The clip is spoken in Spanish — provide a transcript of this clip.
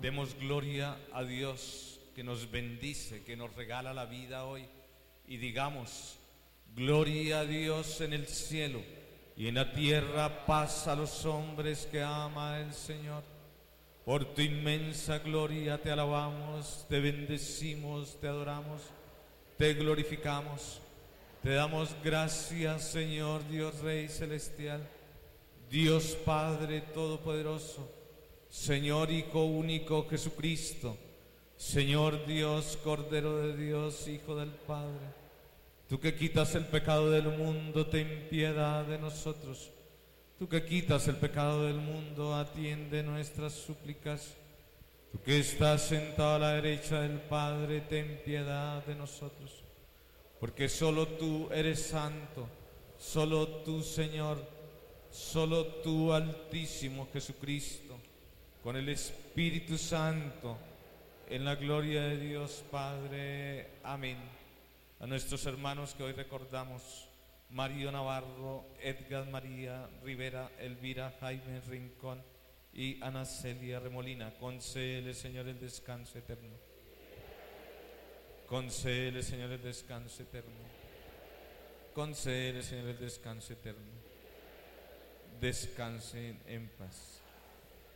Demos gloria a Dios que nos bendice, que nos regala la vida hoy, y digamos: gloria a Dios en el cielo y en la tierra paz a los hombres que ama el Señor. Por tu inmensa gloria te alabamos, te bendecimos, te adoramos, te glorificamos. Te damos gracias, Señor Dios Rey Celestial, Dios Padre Todopoderoso, Señor Hijo único Jesucristo, Señor Dios, Cordero de Dios, Hijo del Padre. Tú que quitas el pecado del mundo, ten piedad de nosotros. Tú que quitas el pecado del mundo, atiende nuestras súplicas. Tú que estás sentado a la derecha del Padre, ten piedad de nosotros. Porque solo tú eres santo, solo tú, Señor, solo tú, Altísimo Jesucristo, con el Espíritu Santo, en la gloria de Dios Padre. Amén. A nuestros hermanos que hoy recordamos: Mario Navarro, Edgar María Rivera, Elvira Jaime Rincón y Ana Celia Remolina. Concédele, Señor, el descanso eterno. Concédele, Señor, el descanso eterno. Concédele, Señor, el descanso eterno. Descansen en paz.